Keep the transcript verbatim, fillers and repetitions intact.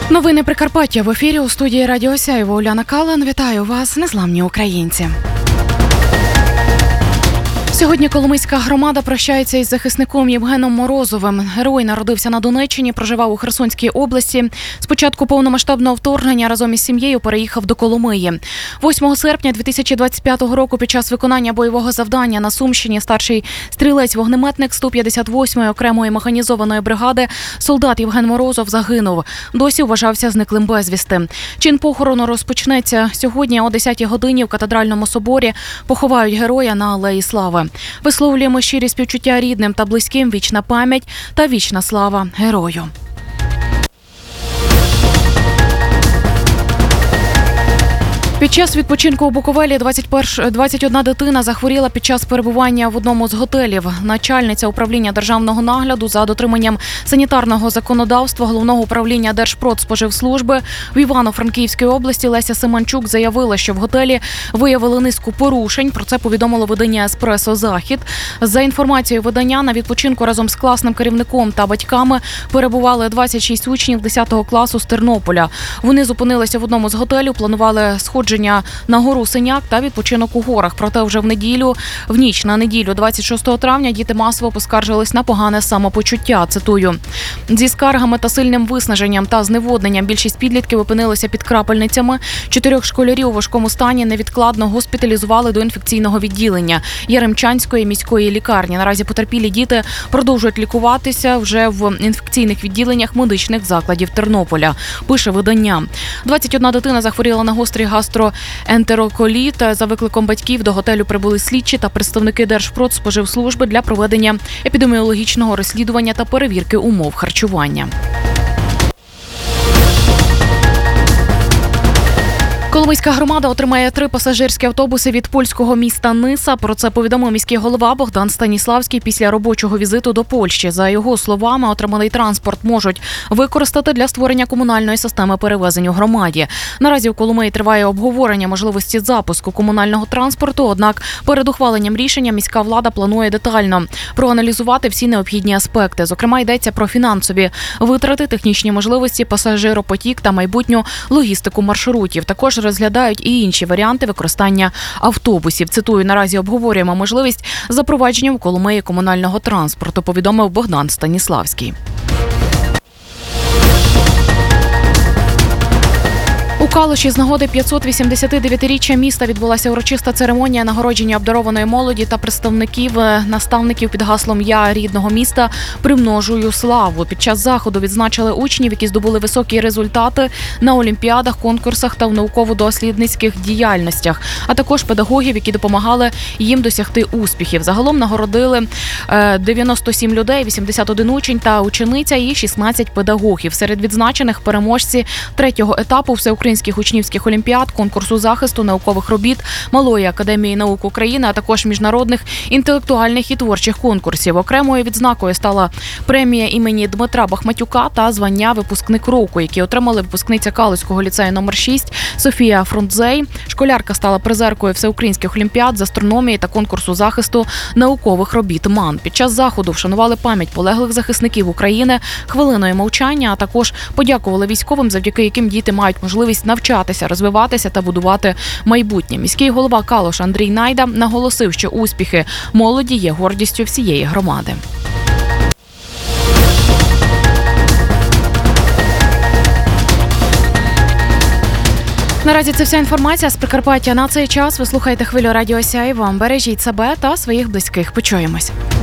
Новини Прикарпаття в ефірі. У студії Радіо Сяйво Уляна Калан. Вітаю вас, незламні українці. Сьогодні Коломийська громада прощається із захисником Євгеном Морозовим. Герой народився на Донеччині, проживав у Херсонській області. З початку повномасштабного вторгнення разом із сім'єю переїхав до Коломиї. восьмого серпня дві тисячі двадцять п'ятого року під час виконання бойового завдання на Сумщині старший стрілець-вогнеметник сто п'ятдесят восьмої окремої механізованої бригади солдат Євген Морозов загинув. Досі вважався зниклим безвісти. Чин похорону розпочнеться сьогодні о десятій годині в Катедральному соборі. Поховають героя на Алеї Слави. Висловлюємо щирі співчуття рідним та близьким, вічна пам'ять та вічна слава герою. Під час відпочинку у Буковелі двадцять одна дитина захворіла під час перебування в одному з готелів. Начальниця управління державного нагляду за дотриманням санітарного законодавства Головного управління Держпродспоживслужби в Івано-Франківській області Леся Семенчук заявила, що в готелі виявили низку порушень. Про це повідомило видання «Еспресо Захід». За інформацією видання, на відпочинку разом з класним керівником та батьками перебували двадцять шість учнів десятого класу з Тернополя. Вони зупинилися в одному з готелів, планували сходження на гору Синяк та відпочинок у горах. Проте вже в неділю, в ніч на неділю, двадцять шостого травня, діти масово поскаржились на погане самопочуття. Цитую. Зі скаргами та сильним виснаженням та зневодненням більшість підлітків опинилися під крапельницями. Чотирьох школярів у важкому стані невідкладно госпіталізували до інфекційного відділення Яремчанської міської лікарні. Наразі потерпілі діти продовжують лікуватися вже в інфекційних відділеннях медичних закладів Тернополя. Пише видання. двадцять одна дитина захворіла на гострий гастроентероколіт. За викликом батьків до готелю прибули слідчі та представники Держпродспоживслужби для проведення епідеміологічного розслідування та перевірки умов харчування. Коломийська громада отримає три пасажирські автобуси від польського міста Ниса. Про це повідомив міський голова Богдан Станіславський після робочого візиту до Польщі. За його словами, отриманий транспорт можуть використати для створення комунальної системи перевезень у громаді. Наразі у Коломиї триває обговорення можливості запуску комунального транспорту, однак перед ухваленням рішення міська влада планує детально проаналізувати всі необхідні аспекти. Зокрема, йдеться про фінансові витрати, технічні можливості, пасажиропотік та майбутню логістику маршрутів. Також розглядають і інші варіанти використання автобусів. Цитую, наразі обговорюємо можливість запровадження в Коломиї комунального транспорту, повідомив Богдан Станіславський. У Калуші з нагоди п'ятсот вісімдесятидев'ятиріччя міста відбулася урочиста церемонія нагородження обдарованої молоді та представників наставників під гаслом «Я рідного міста примножую славу». Під час заходу відзначили учнів, які здобули високі результати на олімпіадах, конкурсах та в науково-дослідницьких діяльностях, а також педагогів, які допомагали їм досягти успіхів. Загалом нагородили дев'яносто сім людей, вісімдесят один учень та учениця і шістнадцять педагогів. Серед відзначених переможці третього етапу всеукраїнського Українських учнівських олімпіад, конкурсу захисту наукових робіт Малої академії наук України, а також міжнародних інтелектуальних і творчих конкурсів. Окремою відзнакою стала премія імені Дмитра Бахматюка та звання «Випускник року», які отримали випускниця Калузького ліцею номер шість Софія Фрунзей. Школярка стала призеркою всеукраїнських олімпіад з астрономії та конкурсу захисту наукових робіт МАН. Під час заходу вшанували пам'ять полеглих захисників України хвилиною мовчання, а також подякували військовим, завдяки яким діти мають можливість навчатися, розвиватися та будувати майбутнє. Міський голова Калуша Андрій Найда наголосив, що успіхи молоді є гордістю всієї громади. Наразі це вся інформація з Прикарпаття на цей час. Ви слухаєте хвилю Радіо Сяйво. Бережіть себе та своїх близьких. Почуємось.